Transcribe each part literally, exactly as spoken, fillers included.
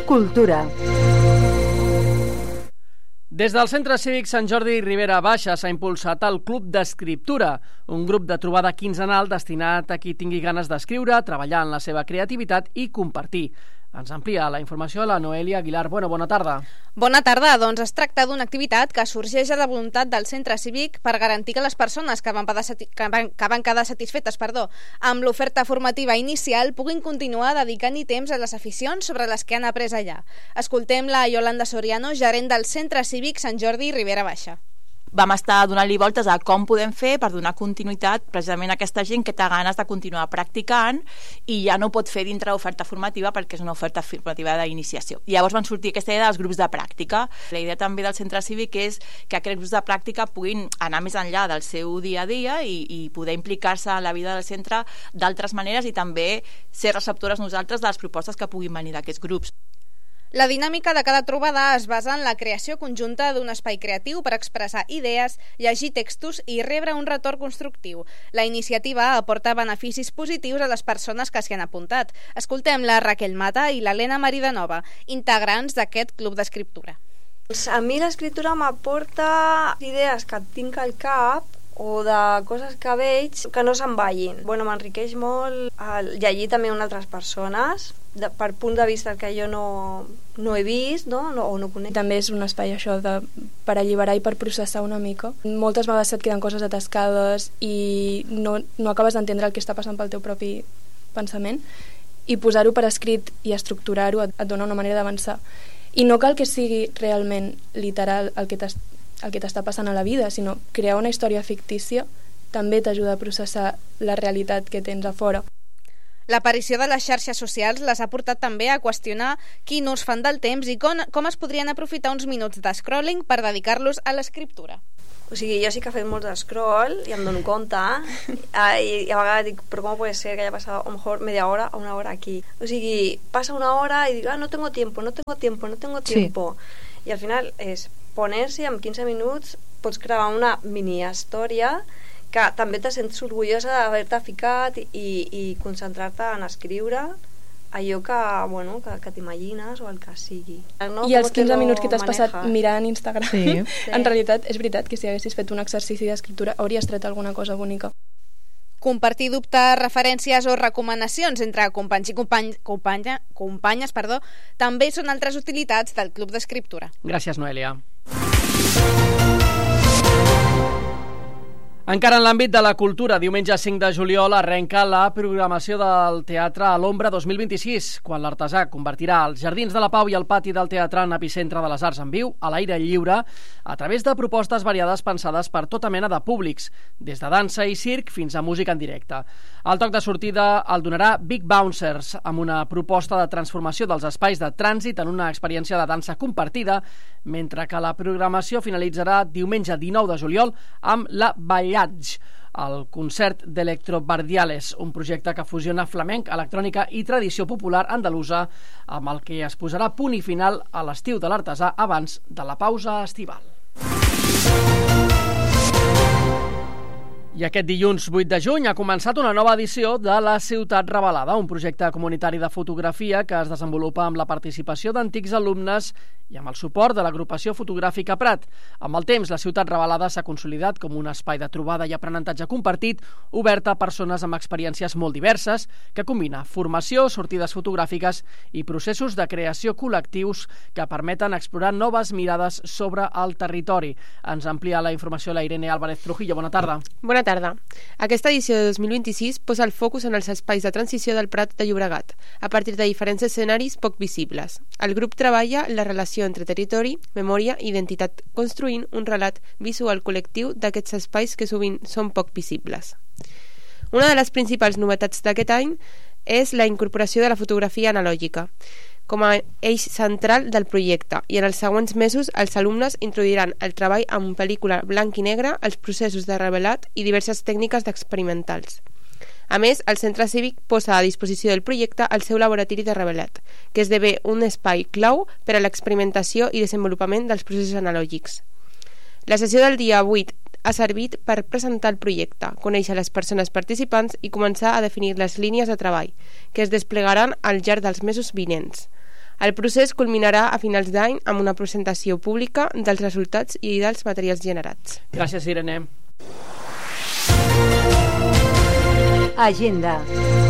Cultura. Des del Centre Cívic Sant Jordi i Ribera Baixa s'ha impulsat el Club d'Escriptura, un grup de trobada quinzenal destinat a qui tingui ganes d'escriure, treballar en la seva creativitat i compartir. Ens amplia la informació la Noelia Aguilar. Bueno, bona tarda. Bona tarda. Doncs es tracta d'una activitat que sorgeix de la voluntat del Centre Cívic per garantir que les persones que van, que van, que van quedar satisfetes perdó, amb l'oferta formativa inicial puguin continuar dedicant-hi temps a les aficions sobre les que han après allà. Escoltem la Yolanda Soriano, gerent del Centre Cívic Sant Jordi i Ribera Baixa. Vam estar donant-li voltes a com podem fer per donar continuïtat precisament a aquesta gent que té ganes de continuar practicant i ja no pot fer dintre l'oferta formativa perquè és una oferta formativa d'iniciació. I llavors van sortir aquesta idea dels grups de pràctica. La idea també del Centre Cívic és que aquests grups de pràctica puguin anar més enllà del seu dia a dia i, i poder implicar-se en la vida del centre d'altres maneres i també ser receptores nosaltres de les propostes que puguin venir d'aquests grups. La dinàmica de cada trobada es basa en la creació conjunta d'un espai creatiu per expressar idees, llegir textos i rebre un retorn constructiu. La iniciativa aporta beneficis positius a les persones que s'hi han apuntat. Escoltem la Raquel Mata i l'Helena Maridanova, integrants d'aquest club d'escriptura. A mi l'escriptura m'aporta idees que tinc al cap o de coses que veig que no se'n vagin. Bueno, m'enriqueix molt el llegir també amb altres persones, de, per punt de vista que jo no, no he vist, no? No, o no conec. També és un espai això de, per alliberar i per processar una mica. Moltes vegades et queden coses atascades i no, no acabes d'entendre el que està passant pel teu propi pensament, i posar-ho per escrit i estructurar-ho et, et dona una manera d'avançar. I no cal que sigui realment literal el que t'has el que t'està passant a la vida, sinó crear una història fictícia també t'ajuda a processar la realitat que tens a fora. L'aparició de les xarxes socials les ha portat també a qüestionar quin ús fan del temps i com, com es podrien aprofitar uns minuts d'escrolling per dedicar-los a l'escriptura. O sigui, jo sí que he fet molt d'escroll i em dono compte i, i a vegades dic, però com pot ser que haya passat a lo mejor media hora o una hora aquí? O sigui, passa una hora i dic, ah, no tengo tiempo, no tengo tiempo, no tengo tiempo. Sí. I al final és poner-s'hi, en quinze minuts pots crear una mini història que també te sents orgullosa d'haver-te ficat i, i concentrar-te en escriure allò que, bueno, que, que t'imagines o el que sigui. No? I els quinze minuts que t'has passat mirant Instagram, sí. En realitat és veritat que si haguessis fet un exercici d'escriptura hauries tret alguna cosa bonica. Compartir dubtes, referències o recomanacions entre companys i company, companya, companyes perdó, també són altres utilitats del Club d'Escriptura. Gràcies, Noelia. Encara en l'àmbit de la cultura, diumenge cinc de juliol arrenca la programació del Teatre a l'Ombra dos mil vint-i-sis, quan l'artesà convertirà els Jardins de la Pau i el pati del teatre en epicentre de les arts en viu, a l'aire lliure, a través de propostes variades pensades per tota mena de públics, des de dansa i circ fins a música en directe. El toc de sortida el donarà Big Bouncers, amb una proposta de transformació dels espais de trànsit en una experiència de dansa compartida, mentre que la programació finalitzarà diumenge dinou de juliol amb la Ballada, el concert d'Electrobardiales, un projecte que fusiona flamenc, electrònica i tradició popular andalusa, amb el que es posarà punt i final a l'estiu de l'artesà abans de la pausa estival. I aquest dilluns vuit de juny ha començat una nova edició de La Ciutat Revelada, un projecte comunitari de fotografia que es desenvolupa amb la participació d'antics alumnes i amb el suport de l'agrupació fotogràfica Prat. Amb el temps, la Ciutat Revelada s'ha consolidat com un espai de trobada i aprenentatge compartit, obert a persones amb experiències molt diverses, que combina formació, sortides fotogràfiques i processos de creació col·lectius que permeten explorar noves mirades sobre el territori. Ens amplia la informació la Irene Álvarez Trujillo. Bona tarda. Bona tarda. Aquesta edició de dos mil vint-i-sis posa el focus en els espais de transició del Prat de Llobregat, a partir de diferents escenaris poc visibles. El grup treballa la relació entre territori, memòria i identitat, construint un relat visual col·lectiu d'aquests espais que sovint són poc visibles. Una de les principals novetats d'aquest any és la incorporació de la fotografia analògica com a eix central del projecte, i en els següents mesos els alumnes introduiran el treball amb pel·lícula blanc i negre, els processos de revelat i diverses tècniques d'experimentals. A més, el Centre Cívic posa a disposició del projecte el seu laboratori de revelat, que esdevé un espai clau per a l'experimentació i desenvolupament dels processos analògics. La sessió del dia vuit ha servit per presentar el projecte, conèixer les persones participants i començar a definir les línies de treball, que es desplegaran al llarg dels mesos vinents. El procés culminarà a finals d'any amb una presentació pública dels resultats i dels materials generats. Gràcies, Irene. Agenda.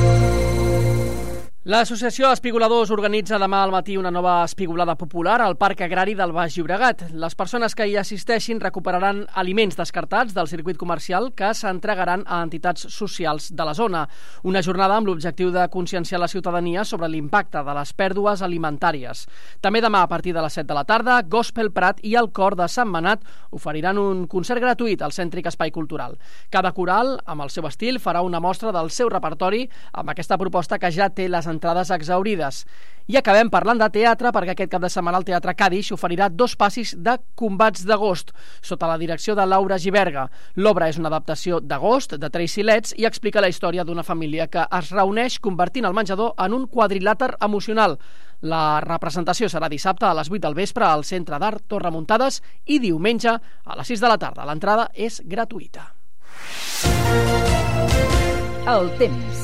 L'Associació Espigoladors organitza demà al matí una nova espigolada popular al Parc Agrari del Baix Llobregat. Les persones que hi assisteixin recuperaran aliments descartats del circuit comercial que s'entregaran a entitats socials de la zona. Una jornada amb l'objectiu de conscienciar la ciutadania sobre l'impacte de les pèrdues alimentàries. També demà, a partir de les set de la tarda, Gospel Prat i el Cor de Sant Manat oferiran un concert gratuït al Cèntric Espai Cultural. Cada coral, amb el seu estil, farà una mostra del seu repertori amb aquesta proposta que ja té les entrades exaurides. I acabem parlant de teatre perquè aquest cap de setmana el Teatre Cadix oferirà dos passis de Combats d'Agost sota la direcció de Laura Giberga. L'obra és una adaptació d'Agost de Tracy Letts i explica la història d'una família que es reuneix convertint el menjador en un quadrilàter emocional. La representació serà dissabte a les vuit del vespre al Centre d'Art Torre Muntades i diumenge a les sis de la tarda. L'entrada és gratuïta. El temps.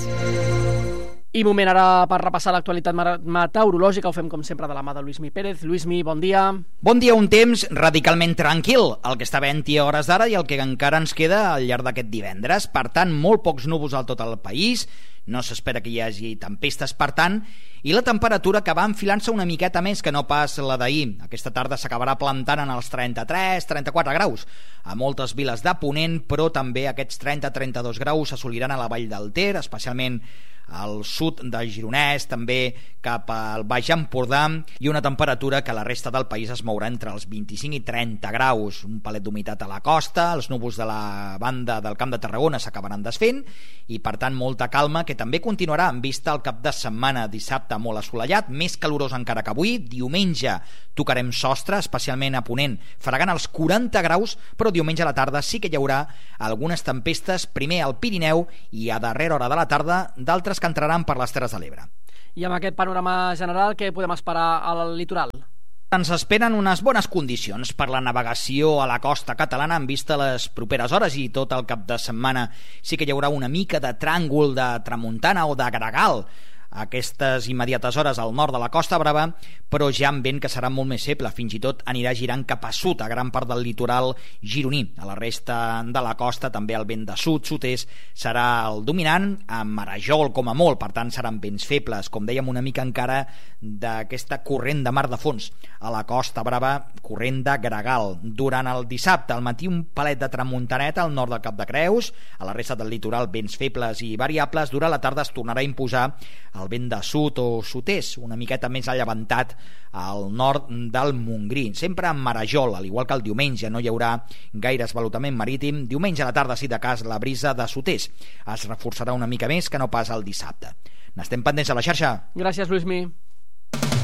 I moment ara per repassar l'actualitat meteorològica. Ho fem com sempre de la mà de Lluís Mi Pérez. Lluís Mi, bon dia. Bon dia, un temps radicalment tranquil, el que està havent-hi a hores d'ara i el que encara ens queda al llarg d'aquest divendres. Per tant, molt pocs núvols al tot el país, no s'espera que hi hagi tempestes, per tant, i la temperatura que va enfilant-se una miqueta més que no pas la d'ahir. Aquesta tarda s'acabarà plantant en els trenta-tres trenta-quatre graus a moltes viles de Ponent, però també aquests trenta trenta-dos graus s'assoliran a la Vall del Ter, especialment al sud del Gironès, també cap al Baix Empordà, i una temperatura que a la resta del país es mourà entre els vint-i-cinc i trenta graus. Un palet d'humitat a la costa, els núvols de la banda del Camp de Tarragona s'acabaran desfent i per tant molta calma, que també continuarà en vista al cap de setmana. Dissabte molt assolellat, més calorós encara que avui. Diumenge tocarem sostre, especialment a Ponent, fregant els quaranta graus, però diumenge a la tarda sí que hi haurà algunes tempestes, primer al Pirineu i a darrera hora de la tarda d'altres que entraran per les Terres de l'Ebre. I amb aquest panorama general, què podem esperar al litoral? Ens esperen unes bones condicions per la navegació a la costa catalana en vista les properes hores, i tot el cap de setmana sí que hi haurà una mica de tràngol de tramuntana o de gregal a aquestes immediates hores al nord de la Costa Brava, però ja amb vent que serà molt més feble, fins i tot anirà girant cap a sud a gran part del litoral gironí. A la resta de la costa també el vent de sud, sud-est, serà el dominant, amb marejol com a molt, per tant seran vents febles, com dèiem, una mica encara d'aquesta corrent de mar de fons. A la Costa Brava, corrent de gregal. Durant el dissabte, al matí un palet de tramuntaneta al nord del Cap de Creus, a la resta del litoral vents febles i variables. Durant la tarda es tornarà a imposar el vent de sud o sud-est, una miqueta més allevantat al nord del Montgrí, sempre amb marejol, al igual que el diumenge. No hi haurà gaire esvalotament marítim. Diumenge a la tarda, si de cas, la brisa de sud-est es reforçarà una mica més que no pas el dissabte. N'estem pendents a la xarxa. Gràcies, Lluís Mi.